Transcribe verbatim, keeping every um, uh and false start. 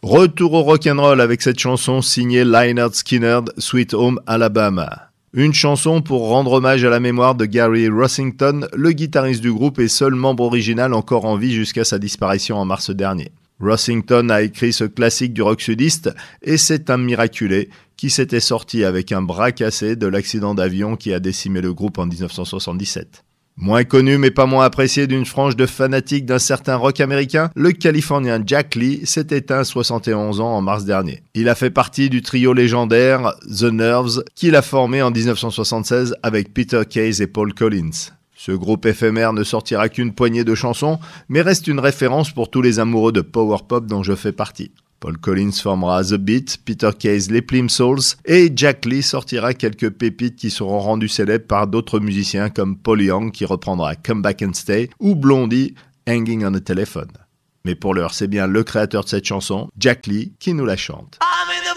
Retour au rock'n'roll avec cette chanson signée Lynyrd Skynyrd, Sweet Home Alabama. Une chanson pour rendre hommage à la mémoire de Gary Rossington, le guitariste du groupe et seul membre original encore en vie jusqu'à sa disparition en mars dernier. Rossington a écrit ce classique du rock sudiste et c'est un miraculé qui s'était sorti avec un bras cassé de l'accident d'avion qui a décimé le groupe en dix-neuf cent soixante-dix-sept. Moins connu mais pas moins apprécié d'une frange de fanatiques d'un certain rock américain, le Californien Jack Lee s'est éteint à soixante et onze ans en mars dernier. Il a fait partie du trio légendaire The Nerves qu'il a formé en dix-neuf cent soixante-seize avec Peter Case et Paul Collins. Ce groupe éphémère ne sortira qu'une poignée de chansons, mais reste une référence pour tous les amoureux de power pop dont je fais partie. Paul Collins formera The Beat, Peter Case les Plimsouls et Jack Lee sortira quelques pépites qui seront rendues célèbres par d'autres musiciens comme Paul Young qui reprendra Come Back and Stay ou Blondie, Hanging on a Telephone. Mais pour l'heure, c'est bien le créateur de cette chanson, Jack Lee, qui nous la chante.